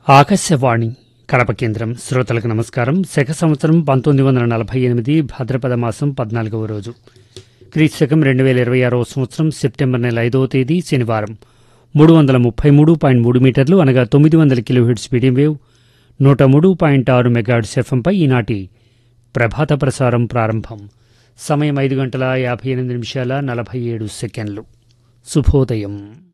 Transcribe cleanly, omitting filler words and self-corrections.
ఆకాశవాణి కడప కేంద్రం శ్రోతలకు నమస్కారం. శక సంవత్సరం 1948 భాద్రపద మాసం 14వ రోజు, క్రీస్తకం 2026వ సంవత్సరం సెప్టెంబర్ నెల 5వ తేదీ శనివారం. 333.3 మీటర్లు అనగా 900 కిలోహెర్ట్జ్ మీడియం వేవ్, 103.6 మెగాహెర్ట్జ్ ఎఫ్ఎంపై ఈనాటి ప్రభాత ప్రసారం ప్రారంభం. సమయం 5 గంటల 58 నిమిషాల 47 సెకండ్లు. శుభోదయం.